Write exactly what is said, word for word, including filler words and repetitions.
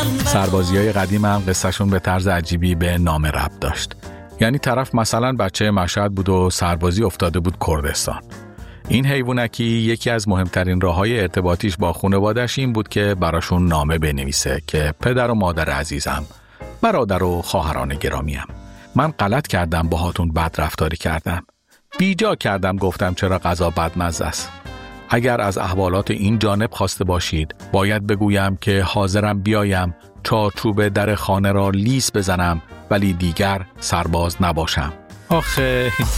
سربازیای قدیم هم قصهشون به طرز عجیبی به نامه ربط داشت. یعنی طرف مثلا بچه مشهد بود و سربازی افتاده بود کردستان. این حیوانکی یکی از مهمترین راههای ارتباطیش با خانواده‌اش این بود که براشون نامه بنویسه که پدر و مادر عزیزم، برادر و خواهران گرامیم، من غلط کردم باهاتون بد رفتاری کردم. بیجا کردم گفتم چرا غذا بدمزه است. اگر از احوالات این جانب خواسته باشید باید بگویم که حاضرم بیایم چارچوب در خانه را لیس بزنم ولی دیگر سرباز نباشم. آخه